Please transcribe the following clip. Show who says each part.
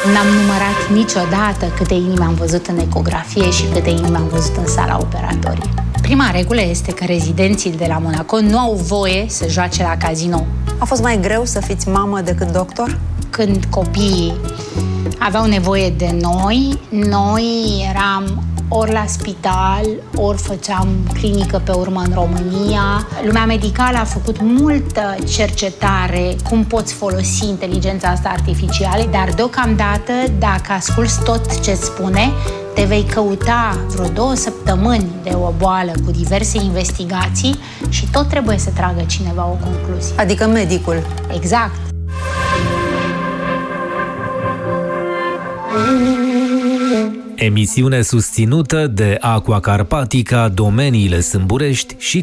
Speaker 1: N-am numărat niciodată câte inimi am văzut în ecografie și câte inimi am văzut în sala operatorie. Prima regulă este că rezidenții de la Monaco nu au voie să joace la casino.
Speaker 2: A fost mai greu să fiți mamă decât doctor?
Speaker 1: Când copiii aveau nevoie de noi eram ori la spital, ori făceam clinică pe urmă în România. Lumea medicală a făcut multă cercetare cum poți folosi inteligența asta artificială, dar deocamdată, dacă asculți tot ce spune, te vei căuta vreo 2 săptămâni de o boală cu diverse investigații și tot trebuie să tragă cineva o concluzie.
Speaker 2: Adică medicul.
Speaker 1: Exact.
Speaker 3: Emisiune susținută de Aqua Carpatica, Domeniile Sâmburești și